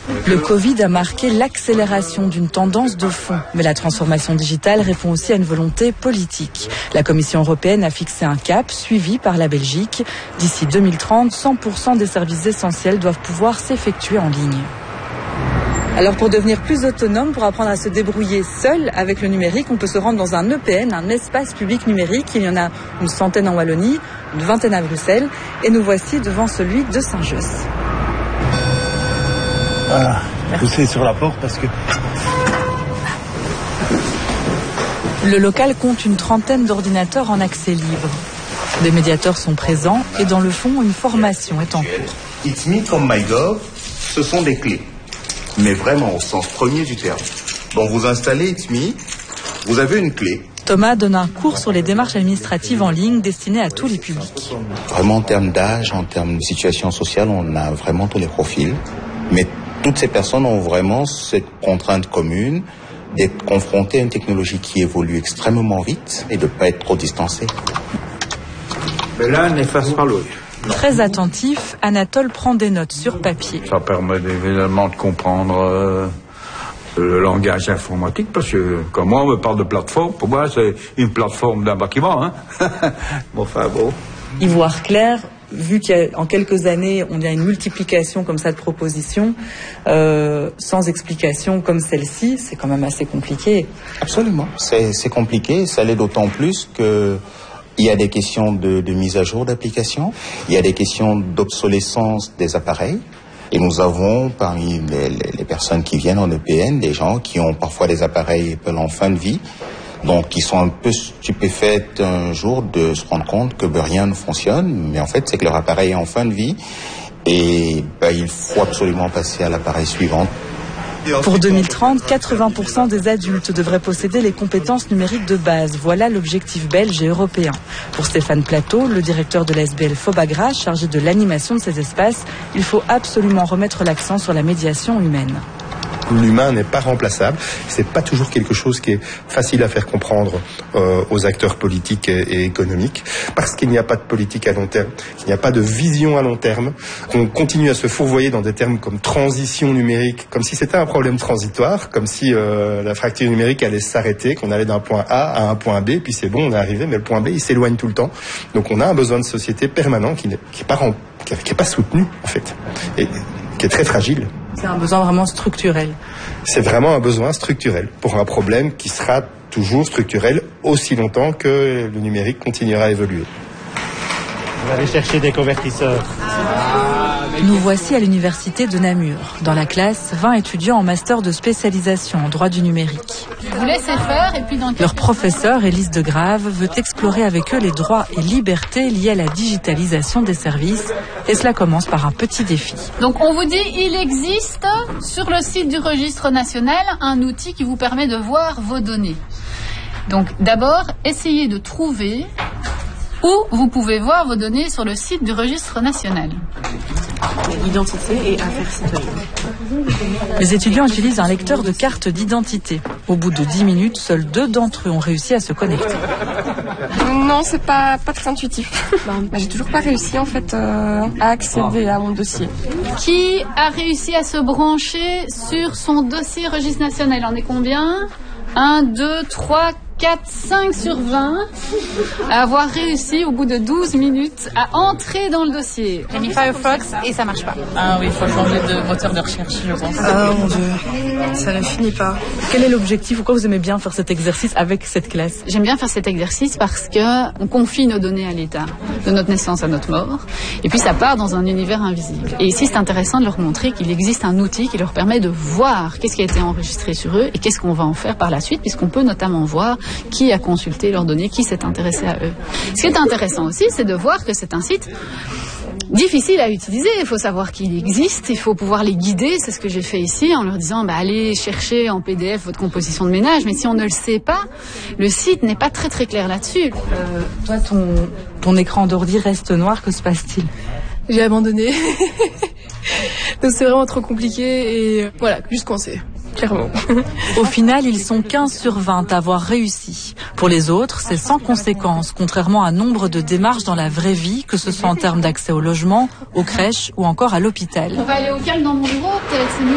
Le Covid a marqué l'accélération d'une tendance de fond. Mais la transformation digitale répond aussi à une volonté politique. La Commission européenne a fixé un cap, suivi par la Belgique. D'ici 2030, 100% des services essentiels doivent pouvoir s'effectuer en ligne. Alors pour devenir plus autonome, pour apprendre à se débrouiller seul avec le numérique, on peut se rendre dans un EPN, un espace public numérique. Il y en a une centaine en Wallonie, une vingtaine à Bruxelles. Et nous voici devant celui de Saint-Josse. Voilà, poussez sur la porte parce que... Le local compte une trentaine d'ordinateurs en accès libre. Des médiateurs sont présents et dans le fond, une formation est en cours. It's Me comme MyGov, ce sont des clés, mais vraiment au sens premier du terme. Donc vous installez It's Me, vous avez une clé. Thomas donne un cours sur les démarches administratives en ligne destinées à tous les publics. Vraiment en termes d'âge, en termes de situation sociale, on a vraiment tous les profils. Mais toutes ces personnes ont vraiment cette contrainte commune d'être confrontées à une technologie qui évolue extrêmement vite et de ne pas être trop distancées. Mais l'un n'efface pas l'autre. Très attentif, Anatole prend des notes sur papier. Ça permet évidemment de comprendre le langage informatique, parce que quand moi on me parle de plateforme, pour moi c'est une plateforme d'un bâtiment. Hein. Bon, enfin bon. Y voir clair, vu qu'en quelques années, on a une multiplication comme ça de propositions, sans explication comme celle-ci, c'est quand même assez compliqué. Absolument, c'est compliqué, ça l'est d'autant plus que il y a des questions de mise à jour d'applications, il y a des questions d'obsolescence des appareils. Et nous avons parmi les personnes qui viennent en EPN des gens qui ont parfois des appareils Apple en fin de vie, donc qui sont un peu stupéfaites un jour de se rendre compte que rien ne fonctionne, mais en fait c'est que leur appareil est en fin de vie et il faut absolument passer à l'appareil suivant. Pour 2030, 80% des adultes devraient posséder les compétences numériques de base. Voilà l'objectif belge et européen. Pour Stéphane Plateau, le directeur de l'ASBL Fobagra, chargé de l'animation de ces espaces, il faut absolument remettre l'accent sur la médiation humaine. L'humain n'est pas remplaçable. C'est pas toujours quelque chose qui est facile à faire comprendre aux acteurs politiques et économiques, parce qu'il n'y a pas de politique à long terme, qu'il n'y a pas de vision à long terme, qu'on continue à se fourvoyer dans des termes comme transition numérique, comme si c'était un problème transitoire, comme si la fracture numérique allait s'arrêter, qu'on allait d'un point A à un point B, puis c'est bon, on est arrivé, mais le point B, il s'éloigne tout le temps. Donc on a un besoin de société permanent qui n'est pas soutenu, en fait, et qui est très fragile. C'est un besoin vraiment structurel. C'est vraiment un besoin structurel pour un problème qui sera toujours structurel aussi longtemps que le numérique continuera à évoluer. On va aller chercher des convertisseurs. Nous voici à l'université de Namur. Dans la classe, 20 étudiants en master de spécialisation en droit du numérique. Vous laissez faire et puis dans Leur professeur, Élise de Grave, veut explorer avec eux les droits et libertés liés à la digitalisation des services. Et cela commence par un petit défi. Donc on vous dit, il existe sur le site du registre national un outil qui vous permet de voir vos données. Donc d'abord, essayez de trouver où vous pouvez voir vos données sur le site du registre national. Identité et affaires citoyennes. Les étudiants utilisent un lecteur de carte d'identité. Au bout de 10 minutes, seuls 2 d'entre eux ont réussi à se connecter. Non, c'est pas très intuitif. J'ai toujours pas réussi en fait à accéder à mon dossier. Qui a réussi à se brancher sur son dossier registre national? On est combien? 1, 2, 3, 4, 5 sur 20 à avoir réussi au bout de 12 minutes à entrer dans le dossier. J'ai mis Firefox et ça marche pas. Ah oui, il faut changer de moteur de recherche, je pense. Ah mon Dieu, ça ne finit pas. Quel est l'objectif? Pourquoi vous aimez bien faire cet exercice avec cette classe? J'aime bien faire cet exercice parce que on confie nos données à l'État, de notre naissance à notre mort, et puis ça part dans un univers invisible. Et ici, c'est intéressant de leur montrer qu'il existe un outil qui leur permet de voir qu'est-ce qui a été enregistré sur eux et qu'est-ce qu'on va en faire par la suite, puisqu'on peut notamment voir qui a consulté leurs données, qui s'est intéressé à eux. Ce qui est intéressant aussi, c'est de voir que c'est un site difficile à utiliser. Il faut savoir qu'il existe, il faut pouvoir les guider. C'est ce que j'ai fait ici en leur disant allez chercher en PDF votre composition de ménage. Mais si on ne le sait pas, le site n'est pas très très clair là-dessus. Toi, ton écran d'ordi reste noir, que se passe-t-il? J'ai abandonné. Donc c'est vraiment trop compliqué et voilà, juste coincé. Clairement. Au final, ils sont 15 sur 20 à avoir réussi. Pour les autres, c'est sans conséquence, contrairement à nombre de démarches dans la vraie vie, que ce soit en termes d'accès au logement, aux crèches ou encore à l'hôpital. On va aller au calme dans mon bureau, peut-être c'est mieux.